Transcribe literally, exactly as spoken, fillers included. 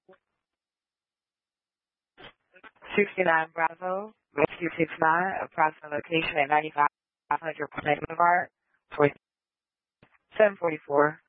sixty-nine Bravo, Rescue six nine, approximate location at ninety-five hundred Boulevard, for seven forty-four.